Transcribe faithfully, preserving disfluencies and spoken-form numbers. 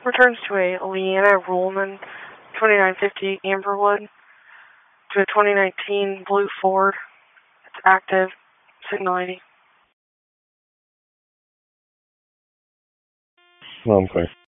Returns to a Leanna Ruhlman, twenty-nine fifty Amberwood, to a twenty nineteen Blue Ford. It's active. Signal eighty. No, I'm clear.